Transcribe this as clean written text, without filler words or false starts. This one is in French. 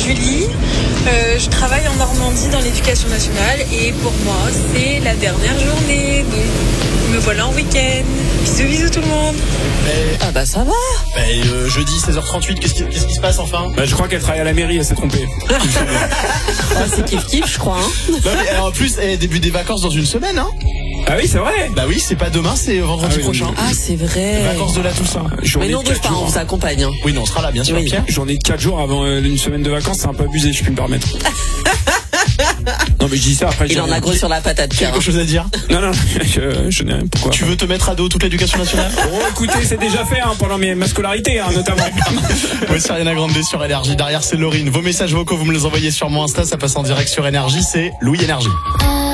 Julie, je travaille en Normandie dans l'éducation nationale et pour moi c'est la dernière journée, donc me voilà en week-end. Bisous tout le monde. Ah bah ça va. Jeudi 16h38, qu'est-ce qui se passe enfin? Je crois qu'elle travaille à la mairie, elle s'est trompée. C'est kiff je crois. Non, mais en plus, début des vacances dans une semaine, hein? Ah oui, c'est vrai. Bah oui, c'est pas demain, c'est vendredi prochain. Ah c'est vrai. Vacances de la Toussaint. Mais non, bouge pas, on vous accompagne. Hein. Oui, non, on sera là, bien sûr, Pierre. Journée de 4 jours avant une semaine de vacances, c'est un peu abusé, je puis me permettre. Non mais je dis ça après. Il en a gros sur la patate, Pierre. Quelque chose à dire? Non, je n'ai rien. Pourquoi? Tu veux te mettre à dos toute l'éducation nationale? Oh, écoutez, c'est déjà fait pendant ma scolarité, notamment. Oui, c'est Ariana Grande sur Énergie. Derrière, c'est Laurine. Vos messages vocaux, vous me les envoyez sur mon Insta, ça passe en direct sur Énergie. C'est Louis Énergie.